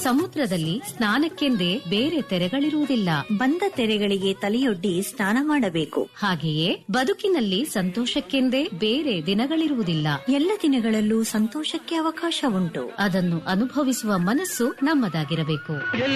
ಸಮುದ್ರದಲ್ಲಿ ಸ್ನಾನಕ್ಕೆಂದೇ ಬೇರೆ ತೆರೆಗಳಿರುವುದಿಲ್ಲ. ಬಂದ ತೆರೆಗಳಿಗೆ ತಲೆಯೊಡ್ಡಿ ಸ್ನಾನ ಮಾಡಬೇಕು. ಹಾಗೆಯೇ ಬದುಕಿನಲ್ಲಿ ಸಂತೋಷಕ್ಕೆಂದೇ ಬೇರೆ ದಿನಗಳಿರುವುದಿಲ್ಲ. ಎಲ್ಲ ದಿನಗಳಲ್ಲೂ ಸಂತೋಷಕ್ಕೆ ಅವಕಾಶ ಉಂಟು. ಅದನ್ನು ಅನುಭವಿಸುವ ಮನಸ್ಸು ನಮ್ಮದಾಗಿರಬೇಕು.